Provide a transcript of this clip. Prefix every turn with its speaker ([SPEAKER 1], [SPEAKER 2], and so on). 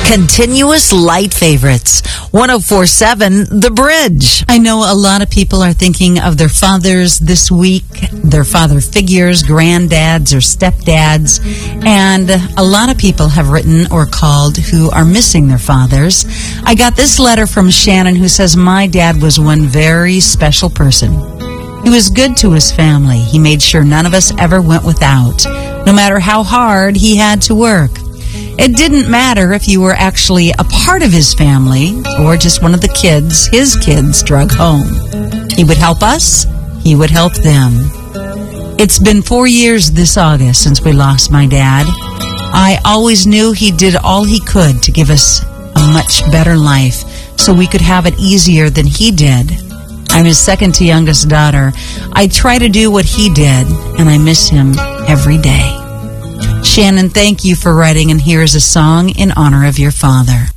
[SPEAKER 1] Continuous light favorites. 104.7 The Bridge.
[SPEAKER 2] I know a lot of people are thinking of their fathers this week, their father figures, granddads or stepdads, and a lot of people have written or called who are missing their fathers. I got this letter from Shannon who says, my dad was one very special person. He was good to his family. He made sure none of us ever went without, no matter how hard he had to work. It didn't matter if you were actually a part of his family or just one of the kids his kids drug home. He would help us. He would help them. It's been 4 years this August since we lost my dad. I always knew he did all he could to give us a much better life so we could have it easier than he did. I'm his second to youngest daughter. I try to do what he did, and I miss him every day. Shannon, thank you for writing, and here is a song in honor of your father.